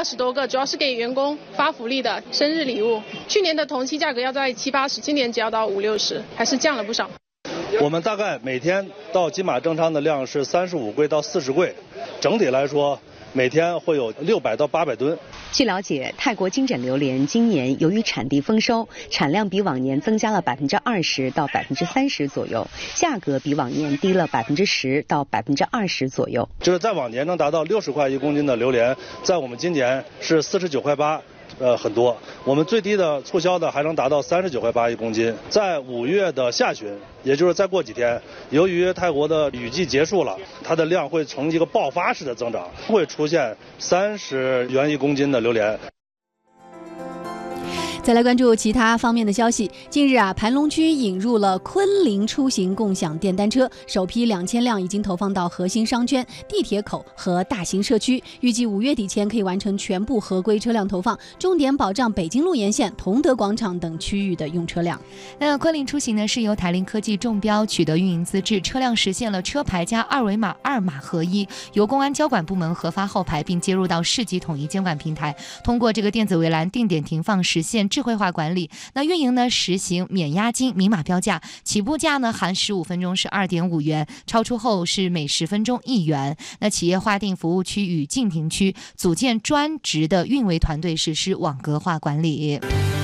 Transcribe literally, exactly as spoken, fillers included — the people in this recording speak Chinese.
二十多个，主要是给员工发福利的生日礼物。去年的同期价格要在七八十，今年只要到五六十，还是降了不少。 我们大概每天到金马正昌的量是三十五柜到四十柜，整体来说每天会有六百到八百吨。 据了解，泰国金枕榴莲今年由于产地丰收，产量比往年增加了百分之二十到百分之三十左右，价格比往年低了百分之十到百分之二十左右。 就是在往年能达到六十块一公斤的榴莲，在我们今年是四十九块八。呃，很多，我们最低的促销的还能达到三十九块八一公斤。在五月的下旬，也就是再过几天，由于泰国的雨季结束了，它的量会呈一个爆发式的增长，会出现三十元一公斤的榴莲。 再来关注其他方面的消息。近日啊，盘龙区引入了昆凌出行共享电单车，首批两千辆已经投放到核心商圈、地铁口和大型社区，预计五月底前可以完成全部合规车辆投放，重点保障北京路沿线、同德广场等区域的用车量。 那昆凌出行呢，是由台铃科技中标取得运营资质，车辆实现了车牌加二维码二码合一，由公安交管部门核发号牌，并接入到市级统一监管平台，通过这个电子围栏定点停放实现智慧化管理。那运营呢实行免押金明码标价，起步价呢含十五分钟是二点五元，超出后是每十分钟一元。那企业划定服务区与禁停区，组建专职的运维团队，实施网格化管理。